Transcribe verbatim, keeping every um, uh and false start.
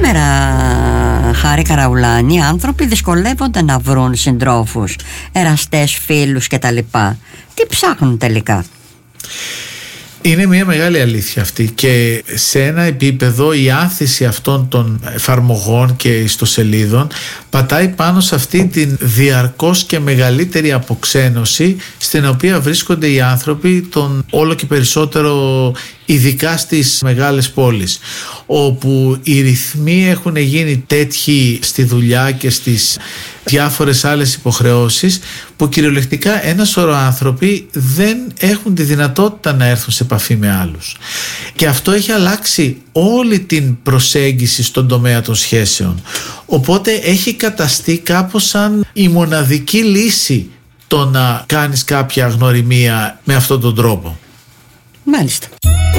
Σήμερα, Χάρη Καραουλάνη, οι άνθρωποι δυσκολεύονται να βρουν συντρόφους, εραστές, φίλους κτλ. Τι ψάχνουν τελικά? Είναι μια μεγάλη αλήθεια αυτή, και σε ένα επίπεδο η άνθηση αυτών των εφαρμογών και ιστοσελίδων πατάει πάνω σε αυτή την διαρκώς και μεγαλύτερη αποξένωση στην οποία βρίσκονται οι άνθρωποι, τον όλο και περισσότερο ειδικά στις μεγάλες πόλεις, όπου οι ρυθμοί έχουν γίνει τέτοιοι στη δουλειά και στις διάφορες άλλες υποχρεώσεις, που κυριολεκτικά ένα σωρό άνθρωποι δεν έχουν τη δυνατότητα να έρθουν σε επαφή με άλλους. Και αυτό έχει αλλάξει όλη την προσέγγιση στον τομέα των σχέσεων. Οπότε έχει καταστεί κάπως σαν η μοναδική λύση το να κάνεις κάποια γνωριμία με αυτόν τον τρόπο. Μάλιστα.